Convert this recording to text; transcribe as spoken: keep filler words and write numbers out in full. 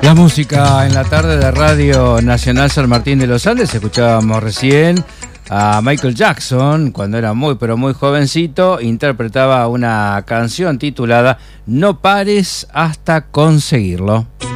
La música en la tarde de Radio Nacional San Martín de los Andes. Escuchábamos recién a Michael Jackson, cuando era muy pero muy jovencito, interpretaba una canción titulada No pares hasta conseguirlo.